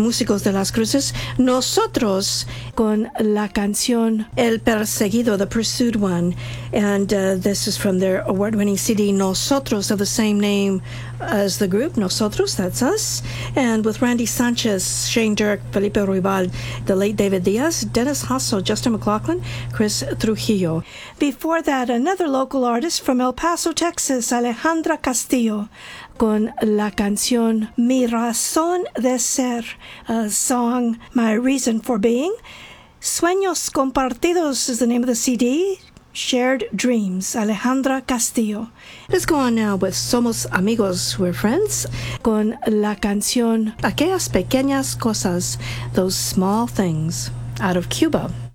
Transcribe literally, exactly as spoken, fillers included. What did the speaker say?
Músicos de las Cruces. Nosotros con la canción El Perseguido, The Pursued One. And uh, this is from their award-winning C D, Nosotros, of the same name as the group, Nosotros, that's us. And with Randy Sanchez, Shane Dirk, Felipe Ruibal, the late David Diaz, Dennis Hasso, Justin McLaughlin, Chris Trujillo. Before that, another local artist from El Paso, Texas, Alejandra Castillo, con la canción Mi Razón de Ser, a song, My Reason for Being. Sueños Compartidos is the name of the C D. Shared Dreams, Alejandra Castillo. Let's go on now with Somos Amigos, We're Friends, con la canción Aquellas Pequeñas Cosas, Those Small Things, out of Cuba.